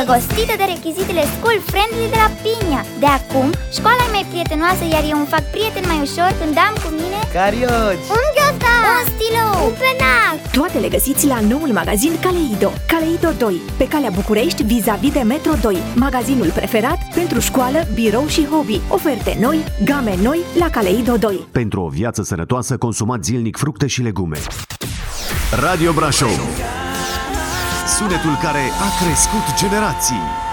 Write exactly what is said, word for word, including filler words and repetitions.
Gostită de rechizitele school friendly de la Piña. De acum, școala e mai prietenoasă, iar eu îmi fac prieten mai ușor când am cu mine carioci, un ghiozdan, un stilou, un penac. Toate le găsiți la noul magazin Kaleido. Kaleido doi, pe calea București, vis-a-vis de Metro doi. Magazinul preferat pentru școală, birou și hobby. Oferte noi, game noi la Kaleido doi. Pentru o viață sănătoasă, consumați zilnic fructe și legume. Radio Brașov, sunetul care a crescut generații.